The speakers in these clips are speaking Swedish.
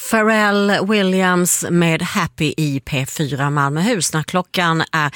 Pharrell Williams med Happy i P4 Malmöhus när klockan är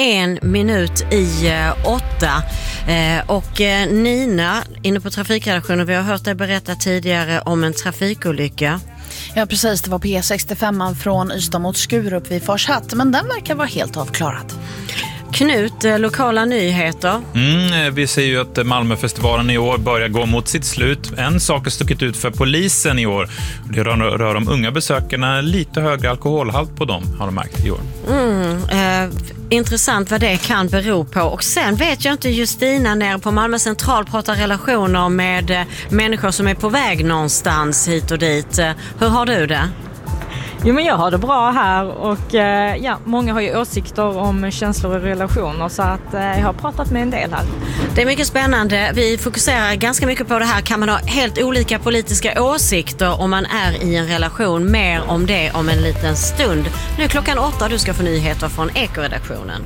7:01. Och Nina, inne på trafikredaktionen, vi har hört dig berätta tidigare om en trafikolycka. Ja precis, det var på E65 från Ystad mot Skurup vid Forshatt, men den verkar vara helt avklarad. Knut, lokala nyheter. Vi ser ju att Malmöfestivalen i år börjar gå mot sitt slut. En sak har stuckit ut för polisen i år. Det rör de unga besökarna, lite högre alkoholhalt på dem har de märkt i år. Intressant vad det kan bero på. Och sen vet jag inte, Justina nere på Malmö central pratar relationer med människor som är på väg någonstans hit och dit. Hur har du det? Jo, men jag har det bra här och många har ju åsikter om känslor och relationer, så att jag har pratat med en del här. Det är mycket spännande. Vi fokuserar ganska mycket på det här. Kan man ha helt olika politiska åsikter om man är i en relation? Mer om det om en liten stund. Nu är klockan 8 och du ska få nyheter från Eko-redaktionen.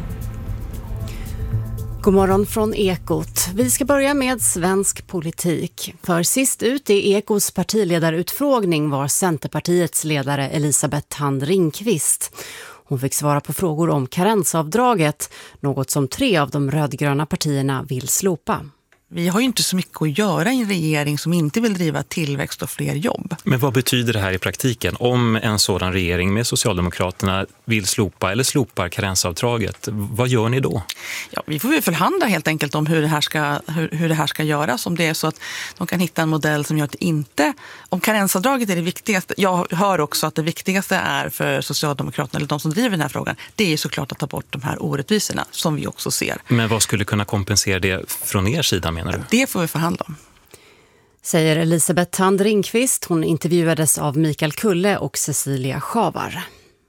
God morgon från Ekot. Vi ska börja med svensk politik. För sist ut i Ekos partiledarutfrågning var Centerpartiets ledare Elisabeth Thand Ringqvist. Hon fick svara på frågor om karensavdraget, något som 3 av de rödgröna partierna vill slopa. Vi har ju inte så mycket att göra i en regering som inte vill driva tillväxt och fler jobb. Men vad betyder det här i praktiken om en sådan regering med Socialdemokraterna vill slopa eller slopar karensavdraget? Vad gör ni då? Ja, vi får ju förhandla helt enkelt om hur det här ska göras. Om det är så att de kan hitta en modell som gör att inte... Om karensavdraget är det viktigaste. Jag hör också att det viktigaste är för Socialdemokraterna, eller de som driver den här frågan, det är såklart att ta bort de här orättvisorna som vi också ser. Men vad skulle kunna kompensera det från er sida? Det får vi förhandla om. Säger Elisabeth Thand Ringqvist. Hon intervjuades av Mikael Kulle och Cecilia Schavar.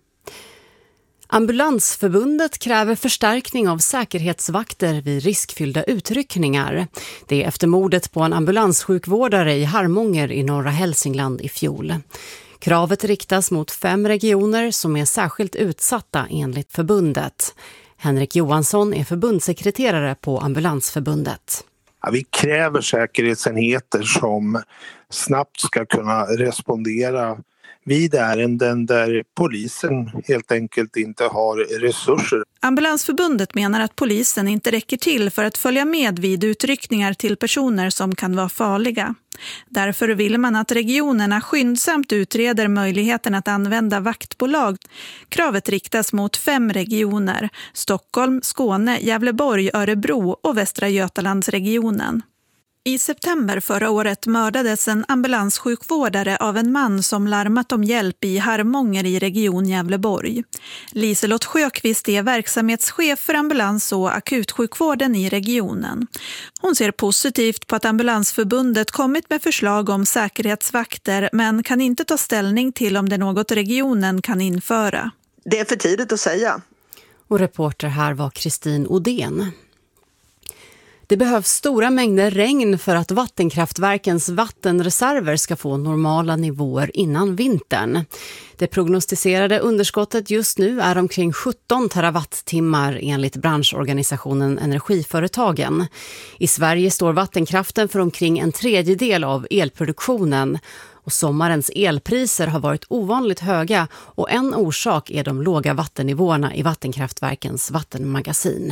Ambulansförbundet kräver förstärkning av säkerhetsvakter vid riskfyllda utryckningar. Det är efter mordet på en ambulanssjukvårdare i Harmånger i norra Hälsingland i fjol. Kravet riktas mot 5 regioner som är särskilt utsatta enligt förbundet. Henrik Johansson är förbundssekreterare på Ambulansförbundet. Ja, vi kräver säkerhetsenheter som snabbt ska kunna respondera vid ärenden där polisen helt enkelt inte har resurser. Ambulansförbundet menar att polisen inte räcker till för att följa med vid utryckningar till personer som kan vara farliga. Därför vill man att regionerna skyndsamt utreder möjligheten att använda vaktbolag. Kravet riktas mot 5 regioner: Stockholm, Skåne, Gävleborg, Örebro och Västra Götalandsregionen. I september förra året mördades en ambulanssjukvårdare av en man som larmat om hjälp i Harmånger i region Gävleborg. Liselott Sjöqvist är verksamhetschef för ambulans- och akutsjukvården i regionen. Hon ser positivt på att Ambulansförbundet kommit med förslag om säkerhetsvakter, men kan inte ta ställning till om det är något regionen kan införa. Det är för tidigt att säga. Och reporter här var Kristin Odén. Det behövs stora mängder regn för att vattenkraftverkens vattenreserver ska få normala nivåer innan vintern. Det prognostiserade underskottet just nu är omkring 17 terawattimmar enligt branschorganisationen Energiföretagen. I Sverige står vattenkraften för omkring 1/3 av elproduktionen. Och sommarens elpriser har varit ovanligt höga och en orsak är de låga vattennivåerna i vattenkraftverkens vattenmagasin.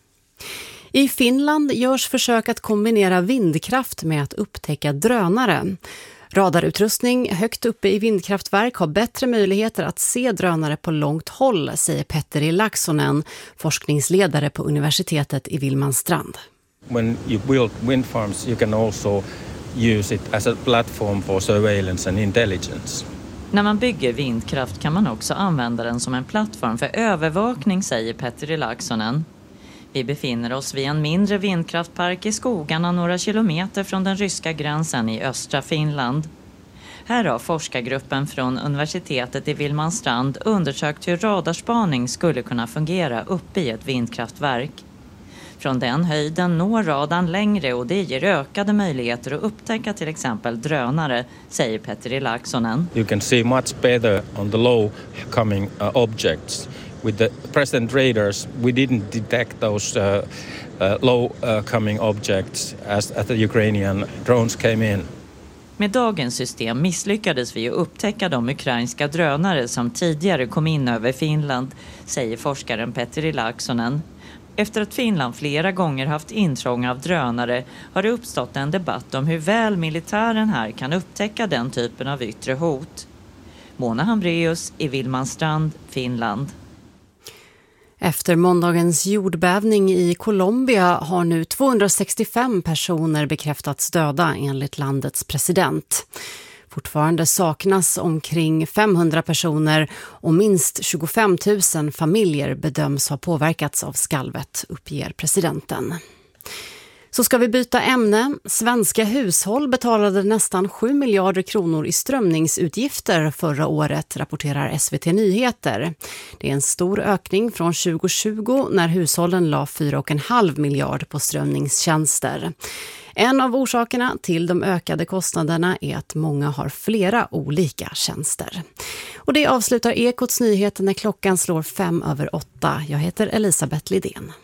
I Finland görs försök att kombinera vindkraft med att upptäcka drönare. Radarutrustning högt uppe i vindkraftverk har bättre möjligheter att se drönare på långt håll, säger Petteri Laaksonen, forskningsledare på universitetet i Vilmanstrand. When you build wind farms, you can also use it as a platform for surveillance and intelligence. När man bygger vindkraft kan man också använda den som en plattform för övervakning, säger Petteri Laaksonen. Vi befinner oss vid en mindre vindkraftpark i skogarna några kilometer från den ryska gränsen i östra Finland. Här har forskargruppen från universitetet i Vilmanstrand undersökt hur radarspaning skulle kunna fungera uppe i ett vindkraftverk. Från den höjden når radarn längre och det ger ökade möjligheter att upptäcka till exempel drönare, säger Petteri Laaksonen. You can see much better on the low coming objects. With the present radars, we didn't detect those low coming objects as the Ukrainian drones came in. Med dagens system misslyckades vi att upptäcka de ukrainska drönare som tidigare kom in över Finland, säger forskaren Petteri Laaksonen. Efter att Finland flera gånger haft intrång av drönare har det uppstått en debatt om hur väl militären här kan upptäcka den typen av yttre hot. Mona Hambreus i Vilmanstrand, Finland. Efter måndagens jordbävning i Colombia har nu 265 personer bekräftats döda enligt landets president. Fortfarande saknas omkring 500 personer och minst 25 000 familjer bedöms ha påverkats av skalvet, uppger presidenten. Så ska vi byta ämne. Svenska hushåll betalade nästan 7 miljarder kronor i strömningsutgifter förra året, rapporterar SVT Nyheter. Det är en stor ökning från 2020 när hushållen la 4,5 miljard på strömningstjänster. En av orsakerna till de ökade kostnaderna är att många har flera olika tjänster. Och det avslutar Ekots nyheter när klockan slår 5:08. Jag heter Elisabeth Lidén.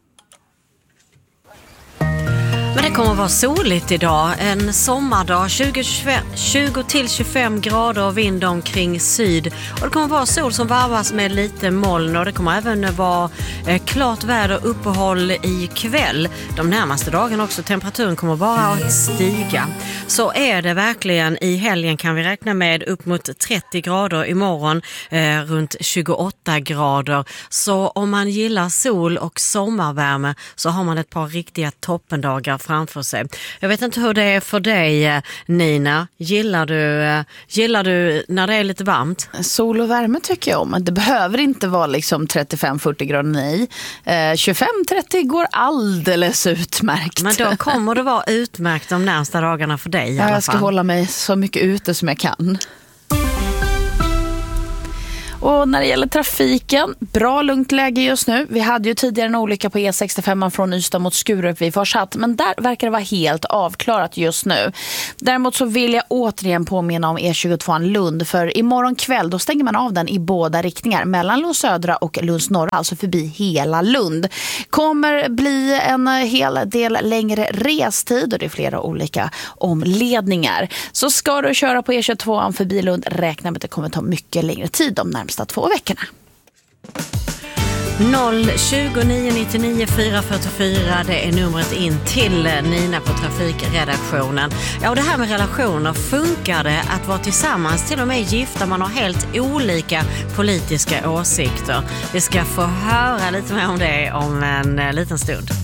Men det kommer att vara soligt idag. En sommardag, 20-25 grader och vind omkring syd. Och det kommer att vara sol som varvas med lite moln. Och det kommer även vara klart väder uppehåll i kväll. De närmaste dagarna också. Temperaturen kommer bara att stiga. Så är det verkligen. I helgen kan vi räkna med upp mot 30 grader imorgon. Runt 28 grader. Så om man gillar sol och sommarvärme så har man ett par riktiga toppendagar framför sig. Jag vet inte hur det är för dig, Nina. Gillar du när det är lite varmt? Sol och värme tycker jag om. Det behöver inte vara liksom 35-40 grader, nej. 25-30 går alldeles utmärkt. Men då kommer det vara utmärkt de närmsta dagarna för dig i alla fall. Jag ska hålla mig så mycket ute som jag kan. Och när det gäller trafiken, bra lugnt läge just nu. Vi hade ju tidigare en olycka på E65 från Ystad mot Skurup vid Forshatt, men där verkar det vara helt avklarat just nu. Däremot så vill jag återigen påminna om E22 Lund, för imorgon kväll då stänger man av den i båda riktningar, mellan Lunds södra och Lunds norra, alltså förbi hela Lund. Kommer bli en hel del längre restid och det är flera olika omledningar. Så ska du köra på E22 förbi Lund, räkna med att det kommer ta mycket längre tid de närmsta 2 veckorna. 020 99 444, det är numret in till Nina på trafikredaktionen. Ja, och det här med relationer, funkar det att vara tillsammans, till och med gifta, man har helt olika politiska åsikter? Vi ska få höra lite mer om det om en liten stund.